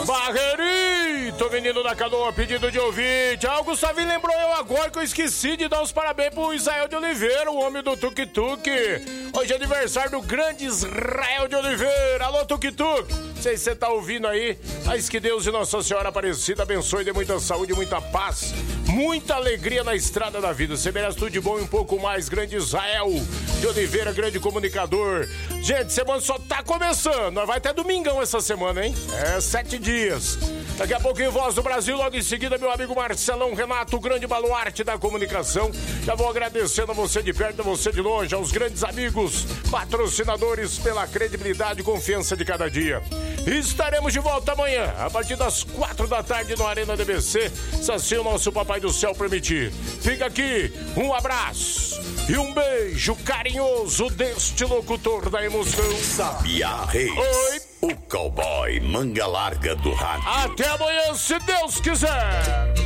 Barreirito, menino da Canoa, pedido de ouvinte. O Gustavinho lembrou eu agora que eu esqueci de dar os parabéns pro Israel de Oliveira, o homem do Tuk-Tuk. Hoje é aniversário do grande Israel de Oliveira. Alô, Tuk-Tuk. Não sei se você tá ouvindo aí, mas que Deus e Nossa Senhora Aparecida abençoe, dê muita saúde, muita paz, muita alegria na estrada da vida. Você merece tudo de bom e um pouco mais. Grande Israel de Oliveira, grande comunicador. Gente, semana só tá começando. Nós vai até domingão essa semana, hein? 7 dias. Daqui a pouquinho, Voz do Brasil. Logo em seguida, meu amigo Marcelão Renato, o grande baluarte da comunicação. Já vou agradecendo a você de perto, a você de longe, aos grandes amigos, patrocinadores pela credibilidade e confiança de cada dia. Estaremos de volta amanhã, a partir das 4 da tarde no Arena DBC, se assim o nosso Papai do Céu permitir. Fica aqui, um abraço e um beijo carinhoso deste locutor da emoção, Sabiá Reis. Oi. O cowboy manga larga do rádio. Até amanhã, se Deus quiser.